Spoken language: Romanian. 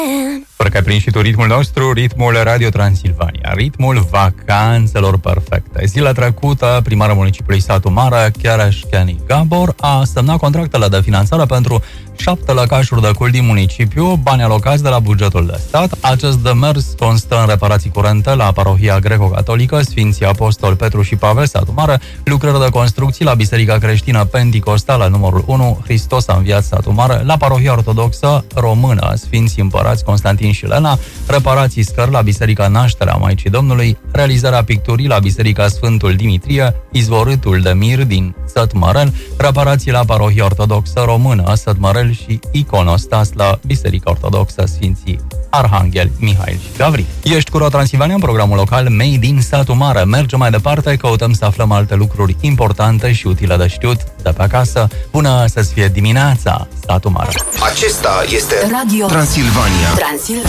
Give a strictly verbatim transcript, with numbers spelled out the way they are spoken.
Fără că ai prins și tu ritmul nostru, ritmul Radio Transilvania, ritmul vacanțelor perfecte. Zilea trecută, primarul municipiului Satu Mare, Chereșcheni Gabor, a semnat contractele de finanțare pentru șapte lăcașuri de cult din municipiu, bani alocați de la bugetul de stat. Acest demers constă în reparații curente la parohia greco-catolică Sfinții Apostoli Petru și Pavel, Satu Mare, lucrări de construcții la Biserica Creștină Penticostală numărul unu, Hristos a înviat, Satu Mare, la parohia ortodoxă română Sfinții Împărați Constantin și Lena, reparații scări la Biserica Nașterea Maicii Domnului, realizarea picturii la Biserica Sfântul Dimitrie, izvorâtul de mir din Sătmărel, reparații la parohia ortodoxă română Sătmărel și iconostas la Biserica Ortodoxă Sfinții Arhanghel, Mihail și Gavril. Ești cu Ro Transilvania, în programul local Made in Satu Mare. Mergem mai departe, căutăm să aflăm alte lucruri importante și utile de știut de pe acasă. Bună să-ți fie dimineața, Satu Mare! Acesta este Radio Transilvania. Transilvania.